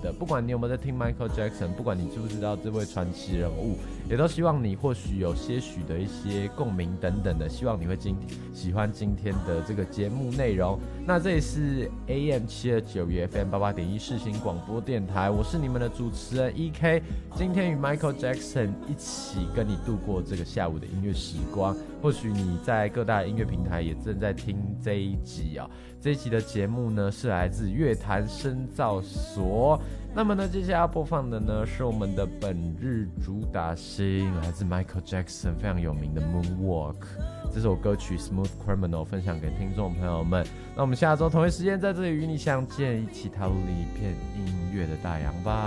的。不管你有没有在听 Michael Jackson， 不管你知不知道这位传奇人物，也都希望你或许有些许的一些共鸣等等的，希望你会喜欢今天的这个节目内容。那这里是 AM729 与 FM88.1 世新广播电台，我是你们的主持人 EK， 今天与 Michael Jackson 一起跟你度过这个下午的音乐时光。或许你在各大音乐平台也正在听这一集啊，这一集的节目呢是来自乐坛深造所。那么呢，接下来要播放的呢是我们的本日主打星，来自 Michael Jackson 非常有名的 Moonwalk。这首歌曲 Smooth Criminal 分享给听众朋友们。那我们下周同一时间在这里与你相见，一起踏入一片音乐的大洋吧。